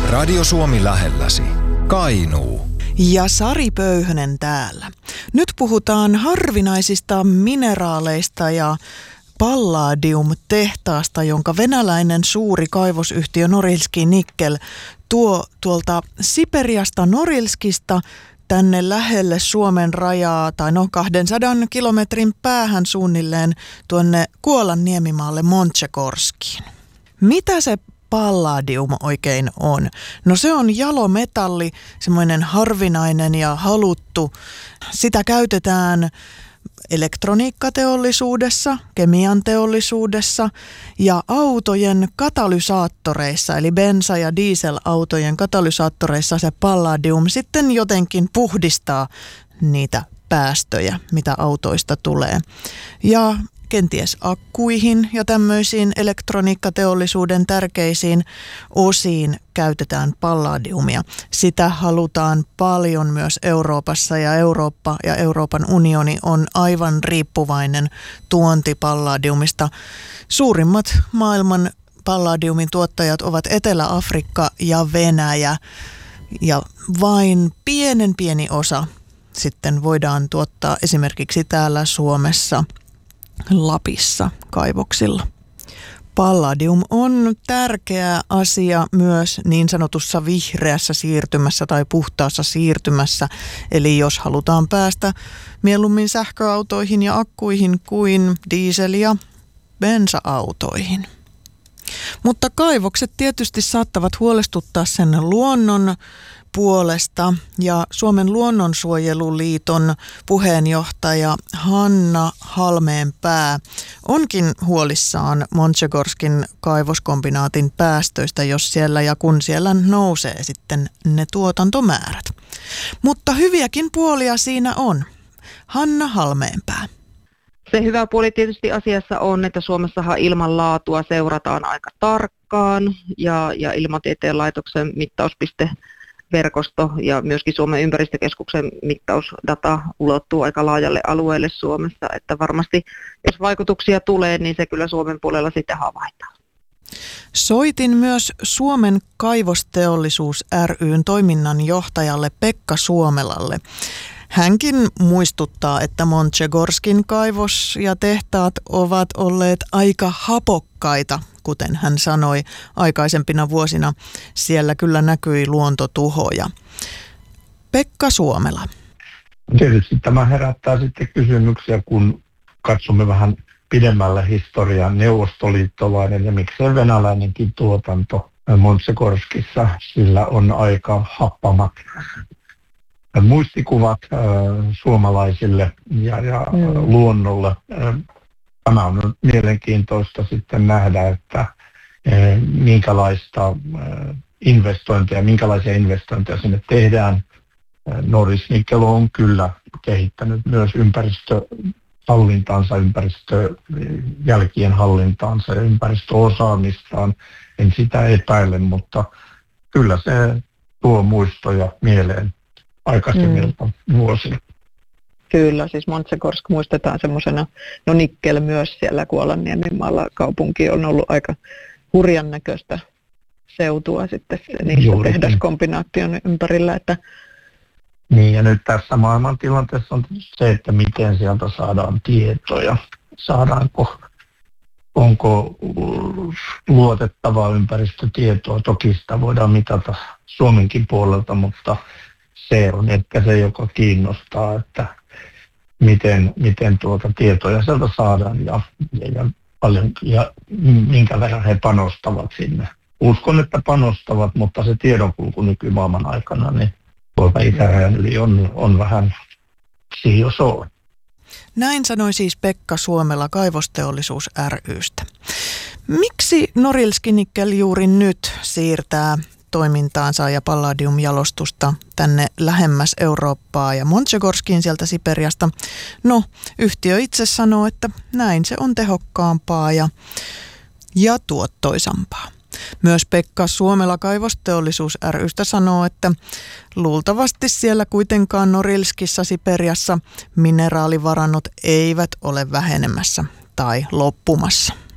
Radio Suomi lähelläsi. Kainuu. Ja Sari Pöyhönen täällä. Nyt puhutaan harvinaisista mineraaleista ja palladium-tehtaasta, jonka venäläinen suuri kaivosyhtiö Norilski Nickel tuo tuolta Siperiasta Norilskista tänne lähelle Suomen rajaa, tai 200 kilometrin päähän suunnilleen tuonne Kuolan niemimaalle Montsegorskiin. Mitä se palladium oikein on? No se on jalometalli, semmoinen harvinainen ja haluttu. Sitä käytetään elektroniikkateollisuudessa, kemian teollisuudessa ja autojen katalysaattoreissa, eli bensa- ja dieselautojen katalysaattoreissa se palladium sitten jotenkin puhdistaa niitä päästöjä, mitä autoista tulee. Ja kenties akkuihin ja tämmöisiin elektroniikkateollisuuden tärkeisiin osiin käytetään palladiumia. Sitä halutaan paljon myös Euroopassa ja Eurooppa ja Euroopan unioni on aivan riippuvainen tuontipalladiumista. Suurimmat maailman palladiumin tuottajat ovat Etelä-Afrikka ja Venäjä ja vain pieni osa sitten voidaan tuottaa esimerkiksi täällä Suomessa Lapissa kaivoksilla. Palladium on tärkeä asia myös niin sanotussa vihreässä siirtymässä tai puhtaassa siirtymässä. Eli jos halutaan päästä mieluummin sähköautoihin ja akkuihin kuin diesel- ja bensa-autoihin. Mutta kaivokset tietysti saattavat huolestuttaa sen luonnon puolesta ja Suomen luonnonsuojeluliiton puheenjohtaja Hanna Halmeenpää onkin huolissaan Montsegorskin kaivoskombinaatin päästöistä, jos siellä ja kun siellä nousee sitten ne tuotantomäärät. Mutta hyviäkin puolia siinä on. Hanna Halmeenpää. Se hyvä puoli tietysti asiassa on, että Suomessahan ilmanlaatua seurataan aika tarkkaan ja Ilmatieteen laitoksen mittauspisteverkosto ja myöskin Suomen ympäristökeskuksen mittausdata ulottuu aika laajalle alueelle Suomessa, että varmasti jos vaikutuksia tulee, niin se kyllä Suomen puolella sitten havaitaan. Soitin myös Suomen kaivosteollisuus ry:n toiminnanjohtajalle Pekka Suomelalle. Hänkin muistuttaa, että Montsegorskin kaivos ja tehtaat ovat olleet aika hapokkaita, kuten hän sanoi aikaisempina vuosina. Siellä kyllä näkyi luontotuhoja. Pekka Suomela. Tietysti tämä herättää sitten kysymyksiä, kun katsomme vähän pidemmälle historiaa neuvostoliittolainen ja miksei venäläinenkin tuotanto Montsegorskissa, sillä on aika happamat muistikuvat suomalaisille ja luonnolle. Tämä on mielenkiintoista sitten nähdä, että minkälaisia investointeja sinne tehdään. Norilsk Nickel on kyllä kehittänyt myös ympäristöhallintaansa, ympäristöjälkien hallintaansa ja ympäristöosaamistaan. En sitä epäile, mutta kyllä se tuo muistoja mieleen aikaisemmilta vuosina. Kyllä, siis Montsegorsk muistetaan semmoisena, Nickel myös siellä Kuolanniemimaalla kaupunki on ollut aika hurjan näköistä seutua sitten niissä tehdaskombinaation ympärillä. Että niin ja nyt tässä maailmantilanteessa on se, että miten sieltä saadaan tietoja. Onko luotettavaa ympäristötietoa? Toki sitä voidaan mitata Suomenkin puolelta, mutta se on ehkä se, joka kiinnostaa, että miten tietoja sieltä saadaan ja paljon ja minkä verran he panostavat sinne. Uskon, että panostavat, mutta se tiedonkulku nykymaailman aikana niin tuolta itärajan yli on vähän siiosoa. Näin sanoi siis Pekka Suomela Kaivosteollisuus ry:stä. Miksi Norilsk Nickel juuri nyt siirtää toimintaansa ja palladiumjalostusta tänne lähemmäs Eurooppaa ja Montsegorskiin sieltä Siperiasta? No, yhtiö itse sanoo, että näin se on tehokkaampaa ja tuottoisampaa. Myös Pekka Suomela Kaivosteollisuus ry:stä sanoo, että luultavasti siellä kuitenkaan Norilskissa Siperiassa mineraalivarannot eivät ole vähenemässä tai loppumassa.